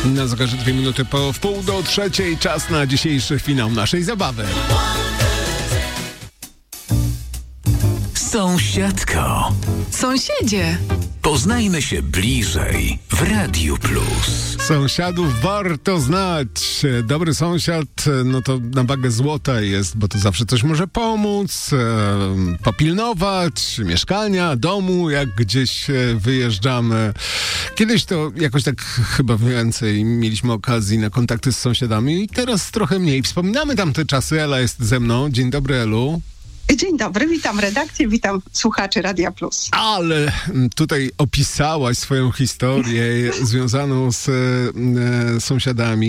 Na zegarze 2 minuty po wpół do trzeciej. Czas na dzisiejszy finał naszej zabawy. Sąsiadko. Sąsiedzie. Poznajmy się bliżej w Radiu Plus. Sąsiadów warto znać. Dobry sąsiad, no to na wagę złota jest, bo to zawsze coś może pomóc, popilnować mieszkania, domu, jak gdzieś wyjeżdżamy. Kiedyś to jakoś tak chyba więcej mieliśmy okazji na kontakty z sąsiadami i teraz trochę mniej. Wspominamy tamte czasy. Ela jest ze mną. Dzień dobry, Elu. Dzień dobry, witam redakcję, witam słuchaczy Radia Plus. Ale tutaj opisałaś swoją historię związaną z sąsiadami.